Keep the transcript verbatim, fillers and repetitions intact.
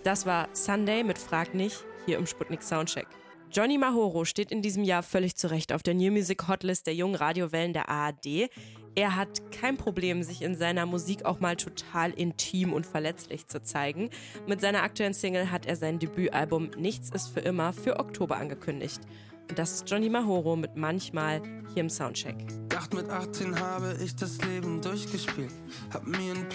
Das war Sunday mit Frag nicht, hier im Sputnik Soundcheck. Johnny Mahoro steht in diesem Jahr völlig zu Recht auf der New Music Hotlist der jungen Radiowellen der A R D. Er hat kein Problem, sich in seiner Musik auch mal total intim und verletzlich zu zeigen. Mit seiner aktuellen Single hat er sein Debütalbum Nichts ist für immer für Oktober angekündigt. Und das ist Johnny Mahoro mit Manchmal hier im Soundcheck. Dacht mit achtzehn habe ich das Leben durchgespielt. Hab mir einen